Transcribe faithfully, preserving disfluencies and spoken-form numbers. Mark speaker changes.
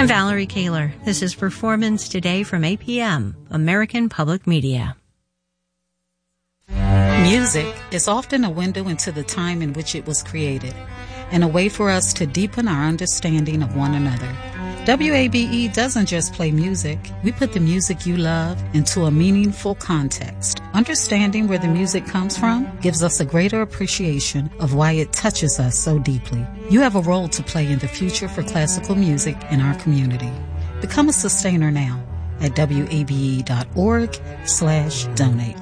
Speaker 1: I'm Valerie Kaler. This is Performance Today from A P M, American Public Media.
Speaker 2: Music is often a window into the time in which it was created, and a way for us to deepen our understanding of one another. W A B E doesn't just play music. We put the music you love into a meaningful context. Understanding where the music comes from gives us a greater appreciation of why it touches us so deeply. You have a role to play in the future for classical music in our community. Become a sustainer now at W A B E dot org slash donate.